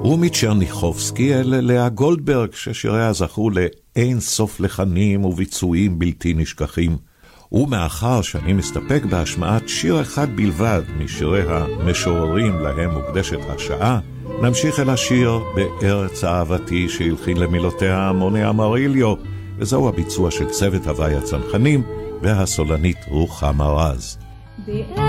ומצ'רניחובסקי אל לאה גולדברג, ששיריה זכו לאין סוף לחנים וביצועים בלתי נשכחים. ומאחר שאני מסתפק בהשמעת שיר אחד בלבד משירי המשוררים להם מוקדשת השעה, נמשיך אל השיר בארץ אהבתי שהלחין למילותיה מוני אמריליו, וזהו הביצוע של צוות הוואי הצנחנים והסולנית רוחמה רז.